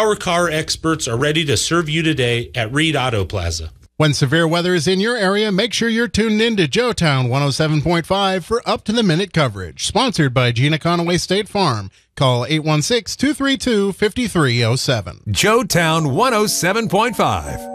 Our car experts are ready to serve you today at Reed Auto Plaza. When severe weather is in your area, make sure you're tuned in to Joetown 107.5 for up-to-the-minute coverage. Sponsored by Gina Conaway State Farm. Call 816-232-5307. Joetown 107.5.